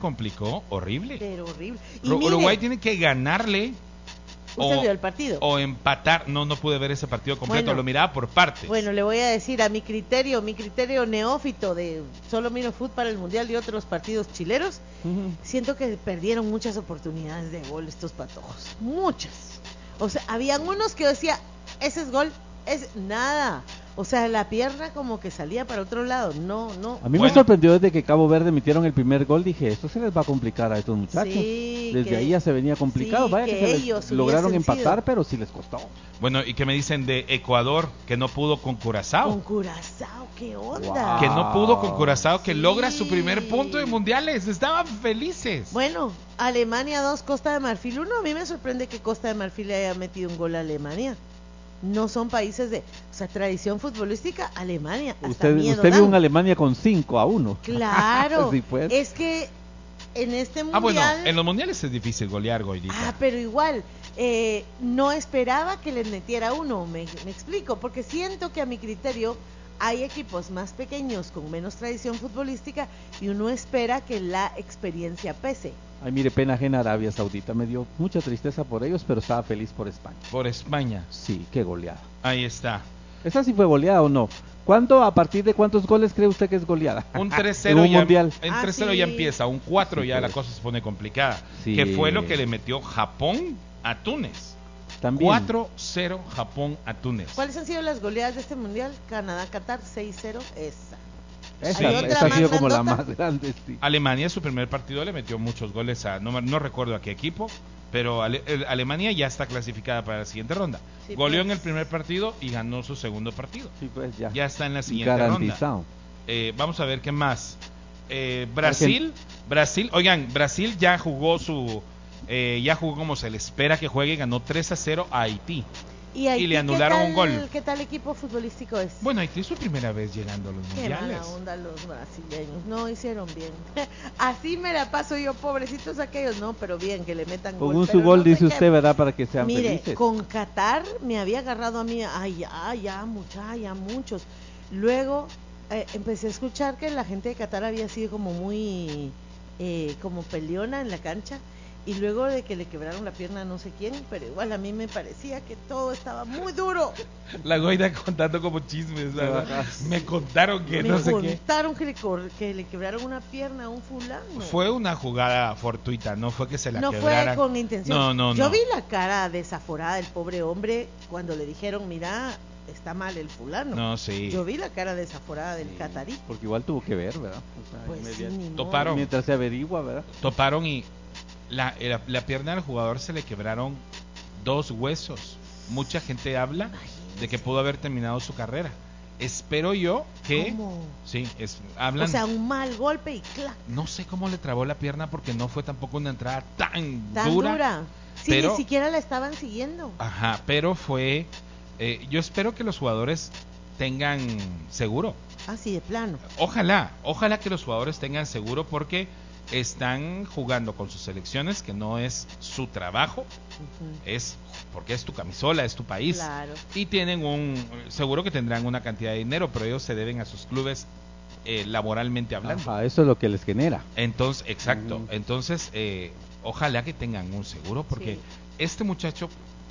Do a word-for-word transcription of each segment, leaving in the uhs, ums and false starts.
complicó horrible. Pero horrible. Y Ru- mire, Uruguay tiene que ganarle ¿usted o, vio el partido? o empatar. No, no pude ver ese partido completo, Bueno, lo miraba por partes. Bueno, le voy a decir a mi criterio, mi criterio neófito de solo miro fútbol para el Mundial y otros partidos chileros, Ujú. siento que perdieron muchas oportunidades de gol estos patojos, muchas. O sea, habían unos que yo decía, ese es gol, es nada. O sea, la pierna como que salía para otro lado, no, no. A mí Bueno. me sorprendió desde que Cabo Verde metieron el primer gol, dije, esto se les va a complicar a estos muchachos. Sí, desde que- ahí ya se venía complicado, sí, vaya que, que se les ellos lograron hubiesen empatar, sido. pero sí les costó. Bueno, ¿y qué me dicen de Ecuador que no pudo con Curazao? Con Curazao, ¿qué onda? Wow. Que no pudo con Curazao, que Sí. logra su primer punto de mundiales. Estaban felices. Bueno, Alemania dos, Costa de Marfil uno. A mí me sorprende que Costa de Marfil le haya metido un gol a Alemania. No son países de, o sea, tradición futbolística, Alemania. Hasta Usted, miedo usted vio dan. un Alemania con cinco a uno. Claro, Sí, pues. es que en este Ah, bueno, mundial. en los mundiales es difícil golear, Goidita. Ah, pero igual, eh, no esperaba que les metiera uno, me, me explico, porque siento que a mi criterio hay equipos más pequeños con menos tradición futbolística y uno espera que la experiencia pese. Ay, mire, pena ajena a Arabia Saudita, me dio mucha tristeza por ellos, pero estaba feliz por España. Por España. Sí, qué goleada. Ahí está. ¿Esa sí fue goleada o no? ¿Cuánto, a partir de cuántos goles cree usted que es goleada? Un tres En cero un ya, mundial. en Ah, tres cero sí. ya empieza, un cuatro Sí, ya pues. la cosa se pone complicada. Sí. Que fue lo que le metió Japón a Túnez. También. cuatro cero Japón a Túnez. ¿Cuáles han sido las goleadas de este mundial? Canadá, Qatar, seis cero, esa. Esa, Sí. ¿Hay otra esa ha más sido como la grandota? más grande, sí. Alemania, su primer partido, le metió muchos goles a, no, me- no recuerdo a qué equipo, pero Ale- el- Alemania ya está clasificada para la siguiente ronda. Sí, Goleó pues. en el primer partido y ganó su segundo partido. Sí, pues ya. Ya está en la siguiente ronda. Garantizado. Eh, vamos a ver qué más. Eh, Brasil, Brasil, oigan, Brasil ya jugó su, eh, ya jugó como se le espera que juegue, ganó tres a cero a Haití. Y, Haití, Y le anularon ¿qué tal, un gol. ¿Qué tal equipo futbolístico es? Bueno, Haití es su primera vez llegando a los Qué mundiales. mala onda los brasileños, no hicieron bien. Así me la paso yo, pobrecitos aquellos, no, pero bien, que le metan Con gol. un pero su gol, no sé dice qué. usted, ¿verdad? Para que sean Mire, felices. con Qatar me había agarrado a mí, ay, ya, ya, mucha, ya, muchos. Luego eh, empecé a escuchar que la gente de Qatar había sido como muy, eh, como peleona en la cancha. Y luego de que le quebraron la pierna a no sé quién, pero igual a mí me parecía que todo estaba muy duro. La Goida contando como chismes, ¿verdad? Ajá. Me contaron que me no sé qué. contaron que le, cor- que le quebraron una pierna a un fulano. Fue una jugada fortuita, no fue que se la no quebraran. fue con intención. No, no, Yo no. vi la cara desaforada del pobre hombre cuando le dijeron, mira, está mal el fulano. No, sí. Yo vi la cara desaforada del Sí, catarí. Porque igual tuvo que ver, ¿verdad? O sea, Pues sí, inmediat- ni modo. Toparon. Mientras se averigua, ¿verdad? Toparon y la, la, la pierna del jugador se le quebraron dos huesos. Mucha gente habla de que pudo haber terminado su carrera. Espero yo que... ¿Cómo? Sí, es, hablan... O sea, un mal golpe y clac, no sé cómo le trabó la pierna porque no fue tampoco una entrada tan, tan dura. dura. Sí, pero- ni siquiera la estaban siguiendo. Ajá, pero fue... eh, yo espero que los jugadores tengan seguro. Así de plano. Ojalá, ojalá que los jugadores tengan seguro porque están jugando con sus selecciones, que no es su trabajo, Ujú. es porque es tu camisola, es tu país. Claro. Y tienen un, seguro que tendrán una cantidad de dinero, pero ellos se deben a sus clubes eh, laboralmente hablando. Ajá, eso es lo que les genera. Entonces, exacto, Ujú. entonces eh, ojalá que tengan un seguro porque Sí. este muchacho,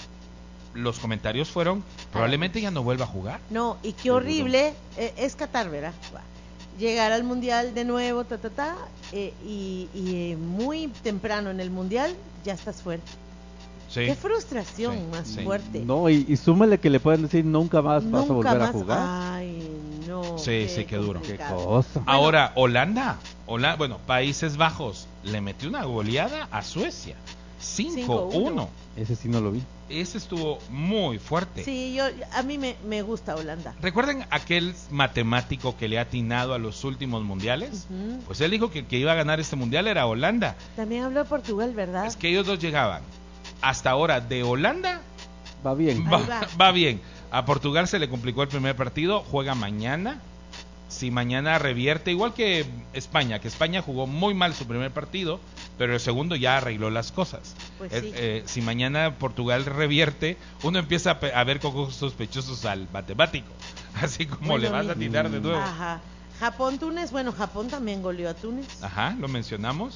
los comentarios fueron, probablemente ya no vuelva a jugar. No, y qué Seguro. horrible, eh, es Qatar, ¿verdad? Va. Llegar al mundial de nuevo, ta, ta, ta, eh, y, y, eh, muy temprano en el mundial ya estás fuera. Sí. Qué frustración Sí, más sí. fuerte. No, y, y súmale que le pueden decir nunca más vas a Nunca volver más. a jugar. Ay, no. Sí, sí, qué duro. Qué complicado. cosa. Ahora, Holanda, Hola- bueno, Países Bajos, le metió una goleada a Suecia. cinco cinco uno. uno. Ese sí no lo vi. Ese estuvo muy fuerte. Sí, yo, a mí me, me gusta Holanda. ¿Recuerden aquel matemático que le ha atinado a los últimos mundiales? Ujú. Pues él dijo que el que iba a ganar este mundial era Holanda. También habló de Portugal, ¿verdad? Es que ellos dos llegaban. Hasta ahora de Holanda Va bien. Ahí va, va. va bien. A Portugal se le complicó el primer partido, juega mañana. Si mañana revierte, igual que España, que España jugó muy mal su primer partido, pero el segundo ya arregló las cosas. Pues Eh, sí. eh, si mañana Portugal revierte, uno empieza a, pe- a ver con ojos sospechosos al matemático, así como Bueno, le vas a mi- tirar de nuevo. Ajá. Japón, Túnez, bueno, Japón también goleó a Túnez. Ajá, lo mencionamos.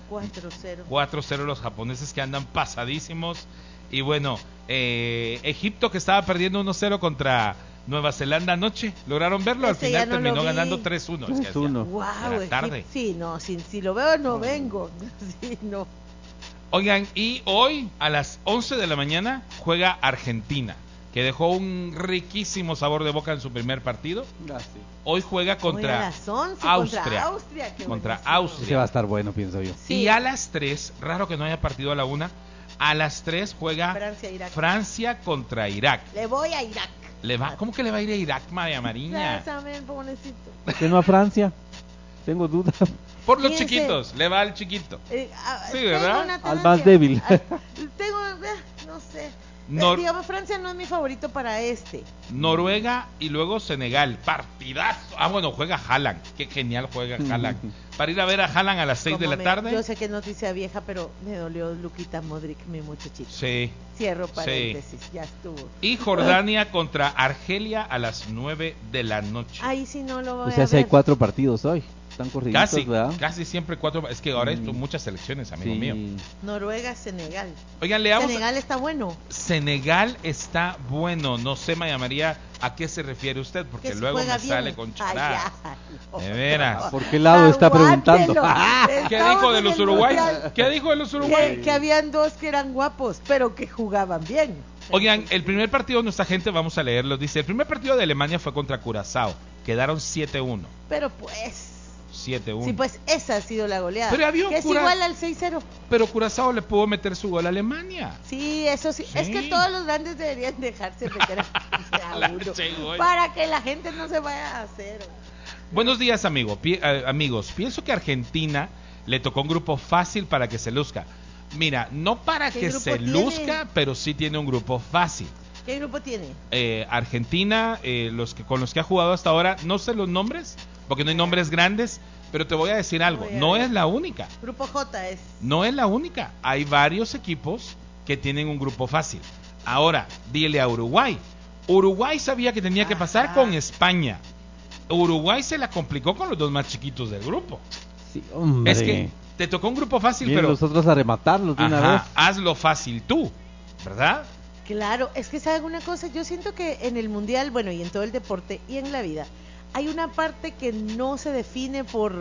cuatro cero. cuatro cero los japoneses que andan pasadísimos. Y bueno, eh, Egipto que estaba perdiendo uno cero contra Nueva Zelanda anoche, ¿lograron verlo? Al Ese final ya no terminó lo vi. ganando tres uno. Es que tres uno. Wow, era tarde. Egip- sí, no, si, si lo veo no vengo. Sí, no. Oigan, y hoy a las once de la mañana juega Argentina, que dejó un riquísimo sabor de boca en su primer partido. Ah, sí. Hoy juega Hoy a contra las once, Austria. Contra Austria. qué Contra buenísimo. Austria. Ese va a estar bueno, pienso yo. Sí. Y a las tres, raro que no haya partido a la una, a las tres juega Francia, Irak. Francia contra Irak. Le voy a Irak. ¿Le va? ¿Cómo que le va a ir a Irak, María Mariña? Pásame, pobrecito. ¿Por qué no a Francia? Tengo dudas. Por los Fíjense. chiquitos, le va al chiquito. Eh, ah, Sí, tengo ¿verdad? una Al tendencia- más débil. al- tengo, eh, no sé. Nor- Eh, digamos, Francia no es mi favorito para este. Noruega y luego Senegal. Partidazo. Ah, bueno, juega Haaland. Qué genial juega Haaland. Para ir a ver a Haaland a las seis de Como la me- tarde. Yo sé que es noticia vieja, pero me dolió Luquita Modric, mi muchachito. Sí. Cierro paréntesis, ya estuvo. Y Jordania contra Argelia a las nueve de la noche. Ahí sí no lo voy O sea, a si hay ver. cuatro partidos hoy. Están corriditos, Casi, ¿verdad? casi siempre cuatro. Es que ahora hay Mm. muchas selecciones, amigo Sí. mío. Noruega, Senegal. Oigan, leamos. Senegal está bueno. Senegal está bueno. No sé, Maya María, a qué se refiere usted, porque Que se luego me juega bien. sale con Ay, chará. ya, no. De veras. ¿Por qué lado está preguntando? Aguántelo. ¿Qué Estamos dijo de en los el Uruguay? Mundial. ¿Qué dijo de los Uruguay? Que, que habían dos que eran guapos, pero que jugaban bien. Oigan, el primer partido de nuestra gente, vamos a leerlo, dice, el primer partido de Alemania fue contra Curazao, quedaron siete uno. Pero pues, siete uno. sí, pues esa ha sido la goleada. Pero había un que es cura- igual al seis cero. Pero Curazao le pudo meter su gol a Alemania. Sí, eso sí. Sí. Es que todos los grandes deberían dejarse meter a, La a uno leche, güey. para que la gente no se vaya a hacer. Buenos días, amigo, Pi- eh, amigos. Pienso que Argentina le tocó un grupo fácil para que se luzca. Mira, no para ¿Qué que grupo se tiene? luzca, pero sí tiene un grupo fácil. ¿Qué grupo tiene? Eh, Argentina, eh, los que con los que ha jugado hasta ahora, no sé los nombres, porque no hay nombres grandes, pero te voy a decir algo, Voy a no ver. es la única. Grupo J es. No es la única. Hay varios equipos que tienen un grupo fácil. Ahora, dile a Uruguay. Uruguay sabía que tenía que pasar Ajá. con España. Uruguay se la complicó con los dos más chiquitos del grupo. Sí, hombre. Es que te tocó un grupo fácil, Vienen pero los otros a rematarlos de una vez. ajá, hazlo fácil tú, ¿verdad? Claro, es que saben una cosa, yo siento que en el mundial, bueno, y en todo el deporte y en la vida, hay una parte que no se define por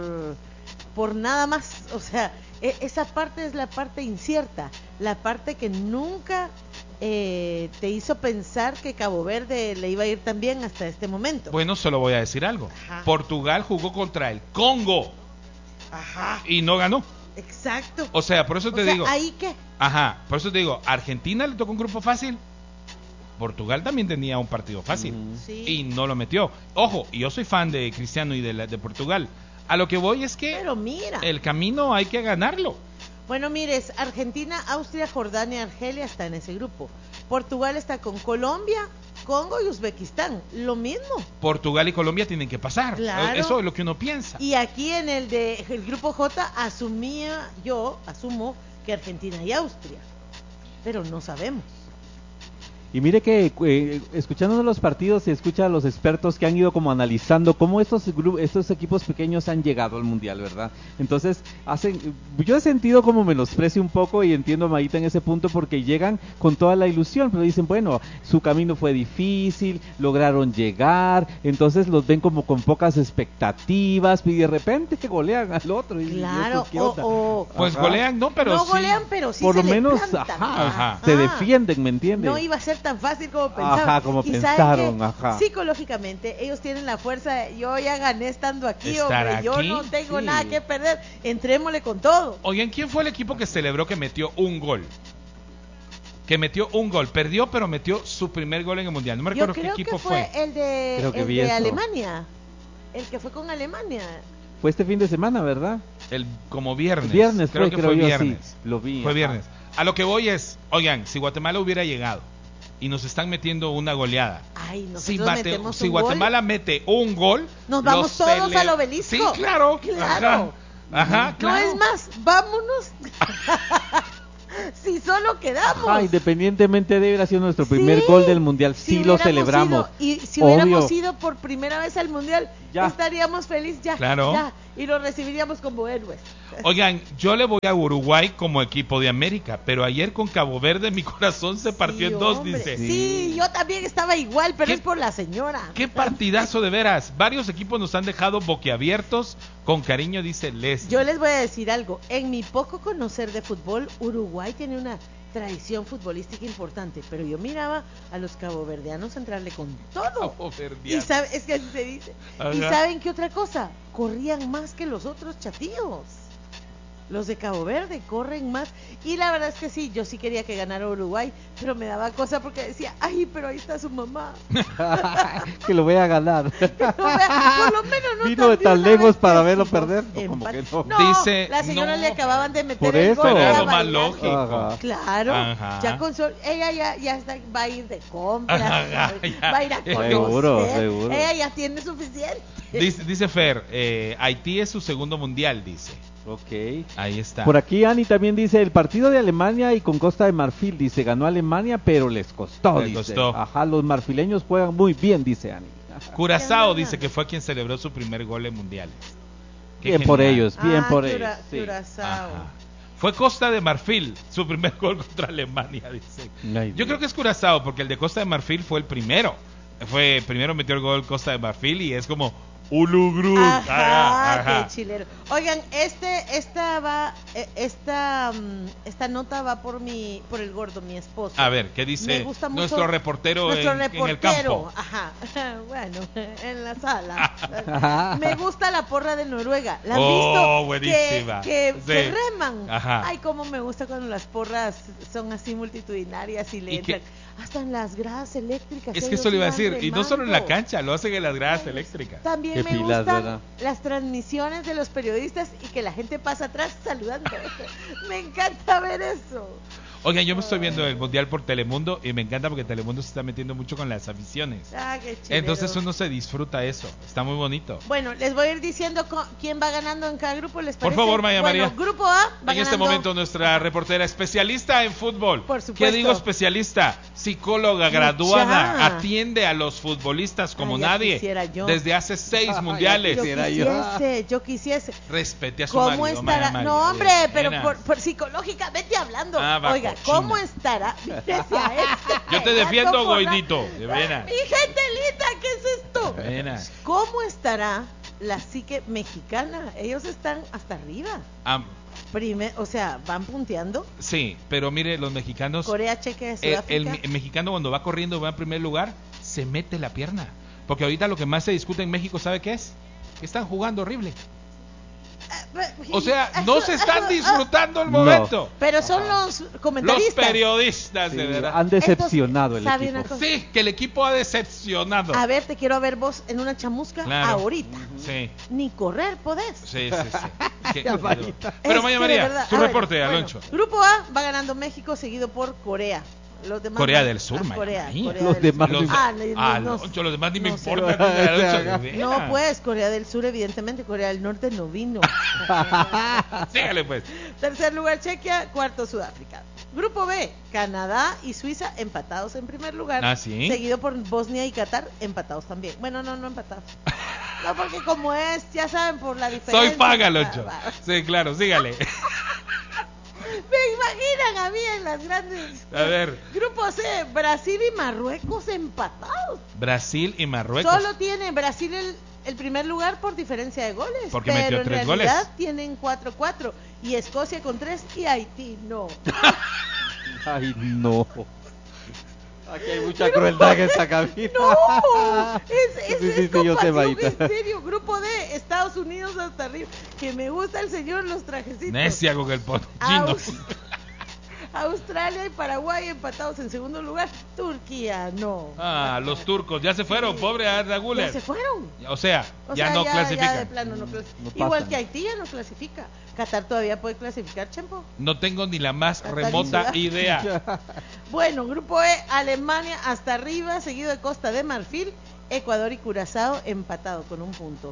por nada más, o sea, e- esa parte es la parte incierta, la parte que nunca eh, te hizo pensar que Cabo Verde le iba a ir tan bien hasta este momento. Bueno, solo voy a decir algo. Ajá. Portugal jugó contra el Congo Ajá, y no ganó. exacto. O sea, por eso O te sea, digo. ahí qué, Ajá, por eso te digo, Argentina le tocó un grupo fácil. Portugal también tenía un partido fácil Ujú. sí. y no lo metió. Ojo, y yo soy fan de Cristiano y de, la- de Portugal. A lo que voy es que Pero mira, el camino hay que ganarlo. bueno, mires, Argentina, Austria, Jordania, Argelia está en ese grupo. Portugal está con Colombia, Congo y Uzbekistán, lo mismo. Portugal y Colombia tienen que pasar. Claro. Eso es lo que uno piensa. Y aquí en el de el grupo J asumía yo, asumo que Argentina y Austria, pero no sabemos. Y mire que eh, escuchando los partidos se escucha a los expertos que han ido como analizando cómo estos gru- estos equipos pequeños han llegado al mundial, ¿verdad? Entonces, hacen yo he sentido como menosprecio un poco y entiendo a Maíta en ese punto porque llegan con toda la ilusión, pero dicen, bueno, su camino fue difícil, lograron llegar, entonces los ven como con pocas expectativas y de repente que golean al otro y Claro, ¿estos qué o, onda? o- Pues Ajá. golean, no, pero no sí. golean, pero sí Por se lo le menos, plantan. ajá, Ajá. se defienden, ¿me entiendes? No iba a ser tan fácil como pensaban. Ajá, como Y saben pensaron, que ajá. psicológicamente ellos tienen la fuerza de, yo ya gané estando aquí, Estar hombre, yo aquí, no tengo sí. nada que perder, entrémosle con todo. Oigan, ¿quién fue el equipo que celebró que metió un gol? Que metió un gol. Perdió, pero metió su primer gol en el Mundial. No me Yo recuerdo qué creo equipo que fue, fue. el de, Creo que el vi de eso. Alemania, el que fue con Alemania. Fue este fin de semana, ¿verdad? El, como viernes. Viernes creo fue, que creo fue yo, viernes. sí, lo vi. Fue ajá. viernes. A lo que voy es, oigan, si Guatemala hubiera llegado y nos están metiendo una goleada. Ay, nosotros Si, Mate- metemos si un Guatemala gol. mete un gol, Nos vamos lo todos cele- al obelisco. Sí, claro. Claro. Ajá, ajá, No claro. es más, vámonos. Si son solo quedamos. Ajá, independientemente de haber sido nuestro primer Sí, gol del mundial, si sí lo hubiéramos celebramos. ido- y si Obvio. hubiéramos ido por primera vez al mundial, Ya. estaríamos felices ya, Claro. ya, y lo recibiríamos como héroes. Oigan, yo le voy a Uruguay como equipo de América, pero ayer con Cabo Verde mi corazón se partió Sí, en dos, hombre. dice. Sí, yo también estaba igual, pero ¿Qué- es por la señora. Qué partidazo de veras. Varios equipos nos han dejado boquiabiertos. Con cariño, dice Les. Yo les voy a decir algo. En mi poco conocer de fútbol, Uruguay tiene una tradición futbolística importante, pero yo miraba a los caboverdianos entrarle con todo. Y sabe, es que así se dice. Y Ajá. saben qué otra cosa, corrían más que los otros chatíos. Los de Cabo Verde corren más. Y la verdad es que sí, yo sí quería que ganara Uruguay, pero me daba cosa porque decía, ay, pero ahí está su mamá. Que lo voy a ganar. No, vea, por lo menos no Vino de perdió tan una lejos vez para que verlo sí, perder. no, No, como empate. que no. No, Dice, la señora no. le acababan de meter Por el eso. gol. Pero era estaba lo más bailando. lógico. Ajá. Claro, Ajá. ya con sol, ella ya, ya está, va a ir de compras, Ajá, ya. va a ir a conocer, Seguro, seguro. ella ya tiene suficiente. Dice, dice Fer, eh, Haití es su segundo mundial, dice. Ok. Ahí está. Por aquí Ani también dice, el partido de Alemania y con Costa de Marfil, dice, ganó Alemania, pero les costó, Les dice. costó. Ajá, los marfileños juegan muy bien, dice Ani. Curazao Ya. dice que fue quien celebró su primer gol en mundiales. Qué Bien por genial. ellos, bien Ah, por Cura- ellos. sí. Curazao. Ajá. Fue Costa de Marfil, su primer gol contra Alemania, dice. Ay, Yo creo que es Curazao, porque el de Costa de Marfil fue el primero. Fue primero metió el gol Costa de Marfil y es como Ulugruz. Ajá, Ajá, ajá. qué chilero. Oigan, este, esta va, eh, esta, mm, esta nota va por mi, por el gordo, mi esposo. A ver, ¿qué Me dice gusta mucho nuestro reportero, nuestro en, en el reportero, campo? ajá, bueno, en la sala. Me gusta la porra de Noruega. ¿La han Oh, visto? buenísima. Que, que, Sí. que reman. Ajá. Ay, cómo me gusta cuando las porras son así multitudinarias y le ¿Y qué? entran hasta en las gradas eléctricas. Es que ellos eso le iba a van decir, y no solo en la remando. cancha, lo hacen en las gradas eléctricas. También Qué me pilas, gustan ¿verdad? las transmisiones de los periodistas y que la gente pasa atrás saludando. Me encanta ver eso. Oigan, yo me estoy viendo el Mundial por Telemundo y me encanta porque Telemundo se está metiendo mucho con las aficiones. Ah, qué chilero. Entonces uno se disfruta eso, está muy bonito. Bueno, les voy a ir diciendo co- quién va ganando en cada grupo, ¿les Por parece? favor, Maya bueno, María. Grupo A va En este ganando- momento nuestra reportera especialista en fútbol. Por ¿Qué supuesto. digo especialista? Psicóloga Mucha. graduada, atiende a los futbolistas como Ay, ya nadie. quisiera yo. Desde hace seis Ay, mundiales. Yo Quisiera yo. quisiese, yo quisiese. Respete a su ¿Cómo marido, Maya estará? María, No, hombre, de pero veras. por, por psicológicamente hablando. Ah, va, Oiga, cochina. ¿cómo estará? Mírese a este Yo te gato defiendo, por la- Goinito, de veras. Mi gente linda, ¿qué es esto? De veras. ¿Cómo estará la psique mexicana? Ellos están hasta arriba. Ah, Prime- o sea, van punteando. sí, pero mire, los mexicanos, Corea, Chequia, el, Sudáfrica. el, el mexicano cuando va corriendo, va en primer lugar, se mete la pierna. Porque ahorita lo que más se discute en México, ¿sabe qué es? Que están jugando horrible. O sea, no se están disfrutando el No. momento. Pero son los Los comentaristas. periodistas, de Sí, verdad. han decepcionado Entonces, el ¿sabe una equipo. cosa? Sí, que el equipo ha decepcionado. A ver, te quiero ver vos en una chamusca Claro. ahorita. Sí, Ni correr podés. sí, sí, sí. Qué- Ya, Marita. Pero Es Maya que de María, verdad- su a ver, reporte, bueno, Alonso. Grupo A va ganando México, seguido por Corea. Los demás Corea no- del Sur, ah, Maya Corea, María. Corea Los del demás Sur. Los, Ah, no, ah, no, Alonso, los demás ni me no sé. importan. Alonso, de No, veras. No, pues, Corea del Sur, evidentemente, Corea del Norte no vino. Sígale, pues. Tercer lugar, Chequia. Cuarto, Sudáfrica. Grupo B, Canadá y Suiza empatados en primer lugar. Ah, ¿sí? Seguido por Bosnia y Qatar empatados también. Bueno, no, no empatados. No, porque como es, ya saben, por la diferencia. Soy paga, Alonso. Ah, va. Sí, claro, sígale. Me imaginan a mí en las grandes. A ver. Grupo C, Brasil y Marruecos empatados. Brasil y Marruecos. Solo tiene Brasil el, el primer lugar por diferencia de goles. Porque pero metió en tres realidad goles. tienen cuatro cuatro. Y Escocia con tres y Haití no. Ay, no. Aquí hay mucha crueldad en esta cabina. ¡No! Es, es, Sí, sí, es sí, yo sé, compasión, Maita. en serio. Grupo D, Estados Unidos hasta arriba. Que me gusta el señor en los trajecitos. Necia con el pochino. Aus- Australia y Paraguay empatados en segundo lugar. Turquía no. Ah, los turcos ya se fueron, Sí. pobre Arda Ya Güler. se fueron. O sea, O ya sea, no ya, clasifican. ya de plano no clasifican. No Igual pasan. que Haití ya no clasifica. Qatar todavía puede clasificar, Chempo. No tengo ni la más Qatar y remota Sudáfrica. idea. Bueno, grupo E, Alemania hasta arriba, seguido de Costa de Marfil, Ecuador y Curazao empatado con un punto.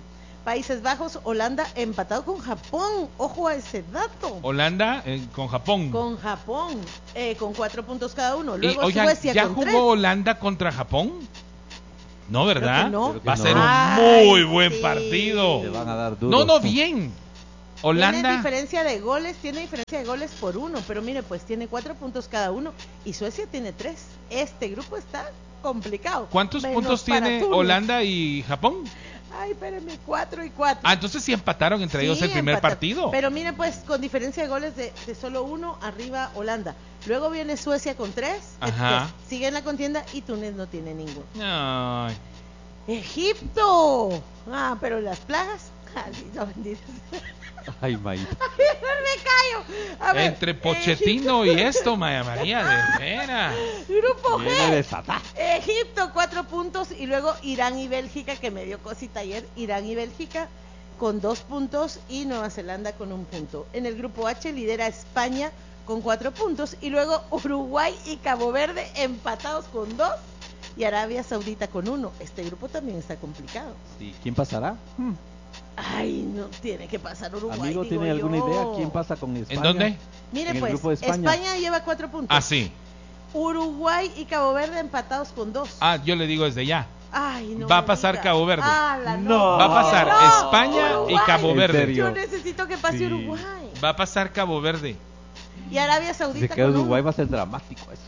Países Bajos, Holanda empatado con Japón. Ojo a ese dato. Holanda eh, con Japón. Con Japón, eh, con cuatro puntos cada uno. Y, Luego oigan, Suecia ¿ya con jugó tres. Holanda contra Japón? No, ¿verdad? Creo que no. Va a ser Ay, un muy buen sí. partido. Le van a dar duro. No, no, bien. Tiene Holanda. diferencia de goles, tiene diferencia de goles por uno, pero mire, pues tiene cuatro puntos cada uno y Suecia tiene tres. Este grupo está complicado. ¿Cuántos Menos puntos para tiene Túnez. Holanda y Japón? Ay, espérenme, cuatro y cuatro. Ah, entonces sí empataron entre ellos Sí, el primer empatan. partido. Pero mire, pues con diferencia de goles de, de solo uno, arriba Holanda. Luego viene Suecia con tres, Ajá. pues, sigue en la contienda y Túnez no tiene ninguno. Ay. Egipto. Ah, pero las plagas. Ay, no, bendito. Ay, Maíta. Me callo. A ver, Entre Pochettino y esto, Maya María, de veras. Grupo Viene G. desatada. Egipto, cuatro puntos. Y luego Irán y Bélgica, que me dio cosita ayer. Irán y Bélgica con dos puntos. Y Nueva Zelanda con un punto. En el grupo H lidera España con cuatro puntos. Y luego Uruguay y Cabo Verde empatados con dos. Y Arabia Saudita con uno. Este grupo también está complicado. Sí, ¿quién pasará? Hmm. Ay, no tiene que pasar Uruguay. Amigo, digo ¿tiene alguna yo. idea quién pasa con España? ¿En dónde? Mire, En el pues, grupo de España. España lleva cuatro puntos. Ah, sí. Uruguay y Cabo Verde empatados con dos. Ah, yo le digo desde ya. Ay, no Va a me pasar diga. Cabo Verde. Ala, no. No. Va a pasar No, España y Uruguay. Cabo ¿En Verde. serio? Yo necesito que pase Sí. Uruguay. Va a pasar Cabo Verde. Y Arabia Si Saudita se queda con Uruguay uno. va a ser dramático eso.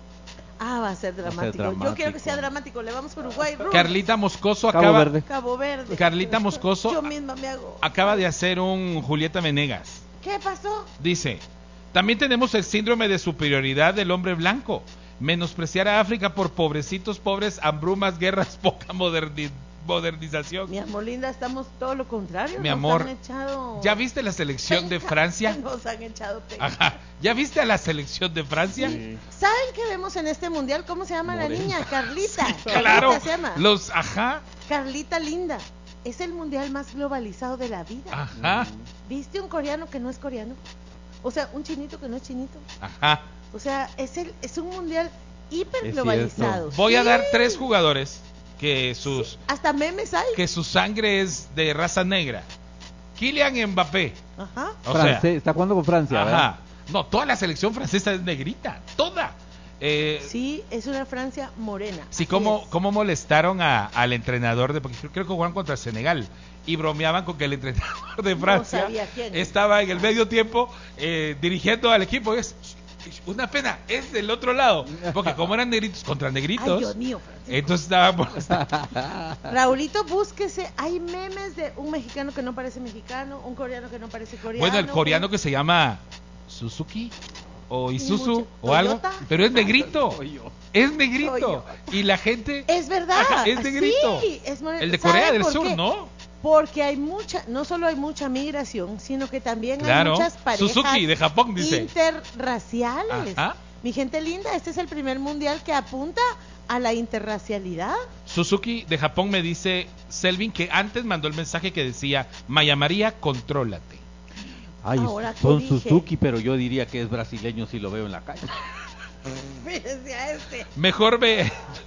Ah, va a ser dramático. Yo dramático. quiero que sea dramático. Le vamos con Uruguay. Ruth. Carlita Moscoso Cabo acaba, Verde. Cabo Verde. Carlita Moscoso Yo misma me hago. acaba de hacer un Julieta Venegas. ¿Qué pasó? Dice, también tenemos el síndrome de superioridad del hombre blanco. Menospreciar a África por pobrecitos, pobres, hambrumas, guerras, poca moderni- modernización. Mi amor linda, estamos todo lo contrario. Mi nos amor, han echado... ¿Ya viste la selección de Francia? Nos han echado penca. Ajá. ¿Ya viste a la selección de Francia? Sí. ¿Saben qué vemos en este mundial? ¿Cómo se llama la Morena. niña? Carlita. Claro. Carlita se llama. Los, ajá, Carlita linda. Es el mundial más globalizado de la vida. ajá, ¿Viste un coreano que no es coreano? O sea, un chinito que no es chinito. ajá. O sea, es el es un mundial hiper Es globalizado. Voy a Sí. dar tres jugadores que sus Hasta memes hay. que su sangre es de raza negra. Kylian Mbappé. Ajá. O Francés, sea, está jugando con Francia, ajá. ¿verdad? No, toda la selección francesa es negrita, toda. Eh, sí, Sí, es una Francia morena. Así cómo, es. cómo molestaron a, al entrenador de, porque creo, creo que jugaban contra Senegal y bromeaban con que el entrenador de No Francia sabía quién. estaba en el medio tiempo eh, dirigiendo al equipo. Es una pena, es del otro lado, porque como eran negritos contra Ay, negritos, Dios mío, Francisco. entonces estaban molestando. Raulito, búsquese. Hay memes de un mexicano que no parece mexicano, un coreano que no parece coreano. Bueno, el coreano un- que se llama Suzuki o Isuzu mucho- o algo, Toyota. pero es negrito, es negrito Toyota. y la gente Es verdad. Ajá, es negrito. Sí, es moreno. el de ¿Sabe Corea del por Sur, qué? ¿no? Porque hay mucha, no solo hay mucha migración, sino que también hay Claro. muchas parejas Suzuki de Japón dice. interraciales. Ajá. Mi gente linda, este es el primer mundial que apunta a la interracialidad. Suzuki de Japón me dice Selvin que antes mandó el mensaje que decía Maya María, contrólate. Ay, Ahora, ¿qué son dije? Suzuki, pero yo diría que es brasileño si lo veo en la calle. Fíjense a este. Mejor ve.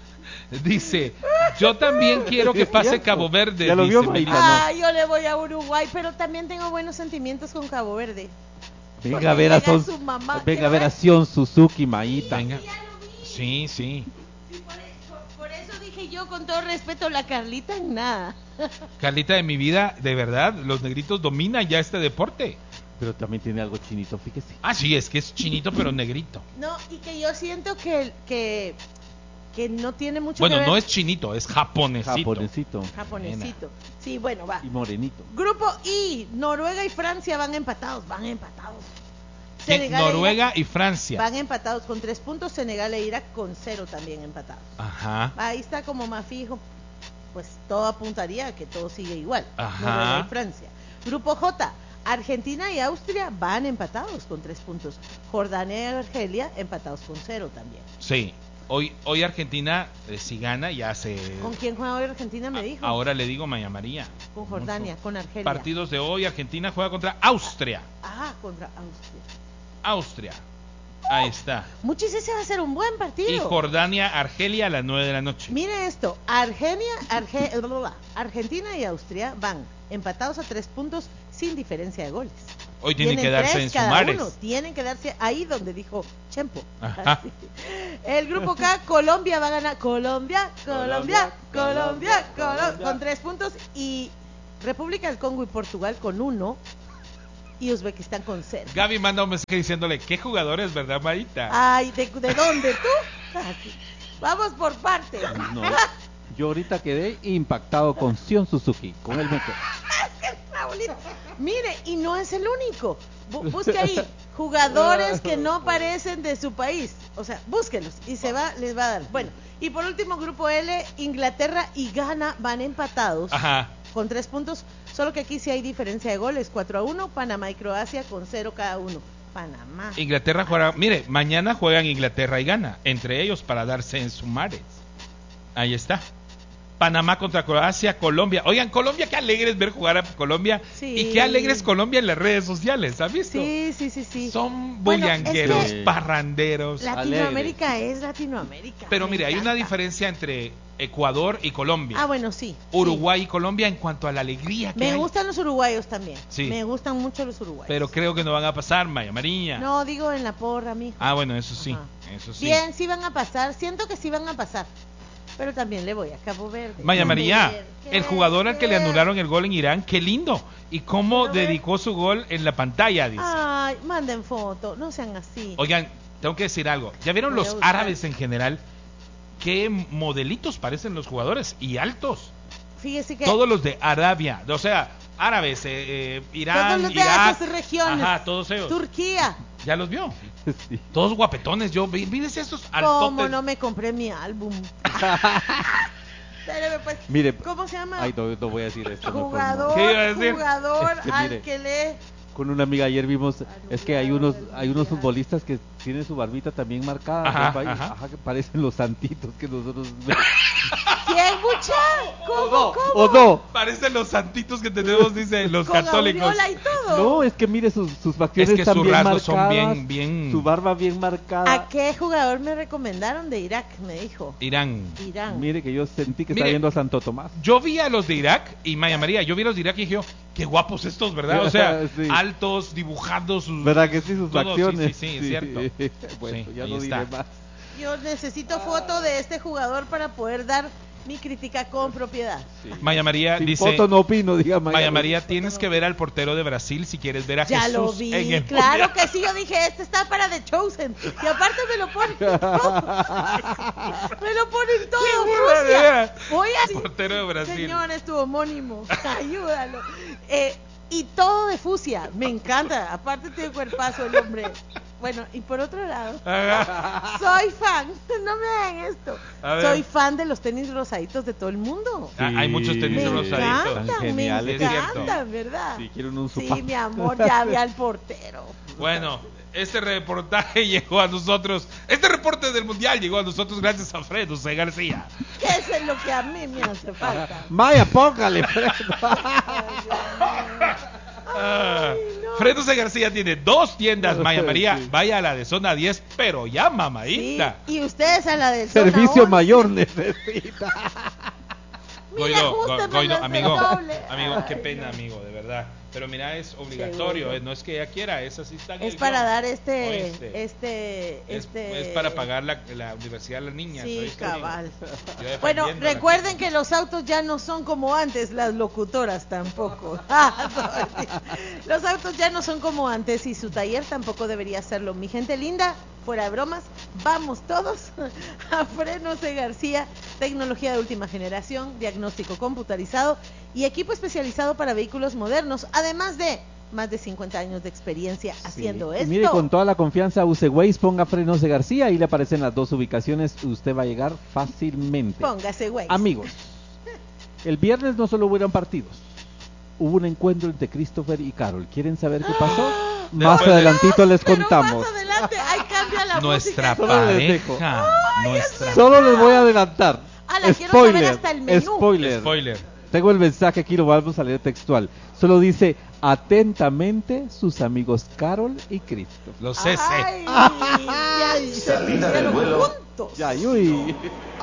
Dice, yo también quiero que Es pase cierto. Cabo Verde. Ya lo vio, dice Maita. Melissa. no. Ah, yo le voy a Uruguay, pero también tengo buenos sentimientos con Cabo Verde. Venga a ver a llega Son, su mamá, venga a ver ¿qué a Sion Suzuki, Maíta. Venga. Sí, sí. Sí, por, por- por eso dije yo, con todo respeto, la Carlita en nada. Carlita, de mi vida, de verdad, los negritos dominan ya este deporte. Pero también tiene algo chinito, fíjese. Ah, sí, es que es chinito pero negrito. No, y que yo siento que, que, que no tiene mucho Bueno, que ver. no es chinito, es japonesito. Japonesito Japonesito. Sí, bueno, va. y morenito. Grupo I, Noruega y Francia van empatados, van empatados. ¿Qué? Senegal e Noruega Irak y Francia. van empatados con tres puntos, Senegal e Irak con cero también empatados. Ajá. Ahí está como más fijo, pues todo apuntaría a que todo sigue igual. Ajá. Noruega y Francia. Grupo J, Argentina y Austria van empatados con tres puntos. Jordania y Argelia empatados con cero también. Sí. Hoy, hoy Argentina, eh, si gana, ya se... ¿Con quién juega hoy Argentina? Me dijo. Ahora le digo Maya María. Con Jordania, Mucho. con Argelia. Partidos de hoy, Argentina juega contra Austria. Ah, contra Austria. Austria. Ahí está. Muchis, ese va a ser un buen partido. Y Jordania, Argelia a las nueve de la noche. Mire esto, Argenia, Arge- Argentina y Austria van empatados a tres puntos sin diferencia de goles. Hoy tienen que darse en cada sumares. uno, tienen que darse ahí donde dijo Chempo. Ajá. Así. El grupo K, Colombia va a ganar. Colombia, Colombia, Colombia, Colombia, con tres puntos. Y República del Congo y Portugal con uno. Y Uzbekistán con cero. Gaby manda un mensaje diciéndole, ¿qué jugadores, verdad, Maíta? Ay, ¿de, de dónde tú? Así. Vamos por partes. No, yo ahorita quedé impactado con Sion Suzuki, con él me quedo. Mire, y no es el único. Bu- busque ahí jugadores que no parecen de su país. O sea, búsquelos y se va, les va a dar. Bueno, y por último, grupo L, Inglaterra y Ghana van empatados. Ajá. Con tres puntos, solo que aquí sí hay diferencia de goles, cuatro a uno, Panamá y Croacia con cero cada uno. Panamá. Inglaterra juega, mire, mañana juegan Inglaterra y Ghana, entre ellos para darse en sumares. Ahí está. Panamá contra Croacia, Colombia. Oigan, Colombia, qué alegres ver jugar a Colombia. Sí. Y qué alegres Colombia en las redes sociales, ¿has visto? Sí, sí, sí, sí. Son Bueno, bullangueros, es que parranderos. Latinoamérica es Latinoamérica. Pero me mire, hay una encanta. diferencia entre Ecuador y Colombia. Ah, bueno, sí. Uruguay y Colombia en cuanto a la alegría Sí. que Me hay. gustan los uruguayos también. Sí. Me gustan mucho los uruguayos. Pero creo que no van a pasar, Maya María. No, digo en la porra, mijo. Ah, bueno, eso sí, Ajá. eso sí. Bien, sí van a pasar. Siento que sí van a pasar. Pero también le voy a Cabo Verde. Maya María, ¿Qué? el jugador al que le ¿Qué? anularon el gol en Irán, qué lindo. Y cómo Pero ve- dedicó su gol en la pantalla, dice. Ay, manden foto, no sean así. Oigan, tengo que decir algo. ¿Ya vieron Voy a los buscar. árabes en general? Qué modelitos parecen los jugadores y altos. Fíjese que Todos los de Arabia, o sea, árabes, eh, eh, Irán, todos los de Irak, esas regiones. ajá, todos ellos. Turquía. ¿Ya los vio? Sí. Todos guapetones. Yo, vi- mírense esos ¿Cómo altotes. no me compré mi álbum? Espéreme, pues. Mire, ¿Cómo se llama? Ay, no, no voy a decir esto. mejor no. Jugador, ¿Qué iba a decir? jugador Es que al mire. que le... Con una amiga ayer vimos, es que hay unos hay unos futbolistas que tienen su barbita también marcada, Ajá, ¿no? ajá. Ajá, que parecen los santitos que nosotros vemos. ¿Quién, mucha? ¿Cómo, cómo? ¿O no? Parecen los santitos que tenemos, dice, los Con católicos. aureola y todo. No, es que mire sus, sus facciones Es que están sus bien rasgos son marcadas, bien- bien- su barba bien marcada. ¿A qué jugador me recomendaron de Irak? Me dijo. Irán. Irán. Mire que yo sentí que Mire. estaba viendo a Santo Tomás. Yo vi a los de Irak y Maya María, yo vi a los de Irak y dije, yo, qué guapos estos, ¿verdad? O sea, Sí. altos, dibujados, sus... ¿Verdad que sí, sus todo, facciones? Sí, sí, sí, es cierto. Bueno, Sí, ya ahí no diré está. más. Yo necesito foto de este jugador para poder dar mi crítica con propiedad. Sí. Maya María Sin dice, foto no opino, diga Maya María, tienes que ver al portero de Brasil si quieres ver a Ya Jesús lo vi, en el claro Mundial. que sí, yo dije, este está para The Chosen. Y aparte me lo ponen todo. Me lo ponen todo, burla, de Rusia. veras. Voy a... Portero de Brasil. Señor, es tu homónimo. Ayúdalo. Eh, y todo de fucsia. Me encanta. Aparte tiene cuerpazo el hombre. Bueno, y por otro lado, Ajá. soy fan. No me hagan esto. A ver. Soy fan de los tenis rosaditos de todo el mundo. Ah, hay muchos tenis Me rosaditos. encantan, Tan me geniales. Es cierto. encantan, ¿verdad? Sí, quieren un Sí, sopapo. mi amor, ya vi al portero. Bueno, este reportaje llegó a nosotros, este reporte del Mundial llegó a nosotros gracias a Fred José García. Que eso es lo que a mí me hace falta. Maya, póngale, Fredo. Ah, no. Fred José García tiene dos tiendas, Maya María. Sí. Vaya a la de zona diez, pero ya, Sí, mamadita. y ustedes a la del zona Servicio once. mayor necesita. Mira, Goido, Go- ajústemelo Goido, ese amigo, doble. amigo, qué Ay, pena, no. amigo, de verdad. Pero mira, es obligatorio, Seguro. eh, no es que ella quiera, es así está en Es el para guión. dar este, Oíste. este, Es, este. es para pagar la, la universidad a las niñas. Sí, ¿oíste, amigo? cabal. Yo Bueno, defendiendo a la recuerden gente. que los autos ya no son como antes, las locutoras tampoco. Los autos ya no son como antes y su taller tampoco debería serlo. Mi gente linda, fuera de bromas, vamos todos a Frenos de García, tecnología de última generación, diagnóstico computarizado y equipo especializado para vehículos modernos, además de más de cincuenta años de experiencia haciendo Sí. Y esto. mire, con toda la confianza, use Waze, ponga Frenos de García, ahí le aparecen las dos ubicaciones, usted va a llegar fácilmente. Póngase, güey. Amigos, el viernes no solo hubieron partidos, hubo un encuentro entre Christopher y Carol. ¿Quieren saber qué pasó? Más Después de- adelantito les Pero contamos. más adelante, ahí cambia la Nuestra música. Solo les dejo. pareja. Nuestra Solo les voy a adelantar. Ala, quiero saber Spoiler, hasta el menú. spoiler. Spoiler. Tengo el mensaje aquí, lo vamos a leer textual. Solo dice, atentamente, sus amigos Carol y Christopher. Los C C. Ay, ya, Salida ya del lo vuelo. juntos. Ya, y uy.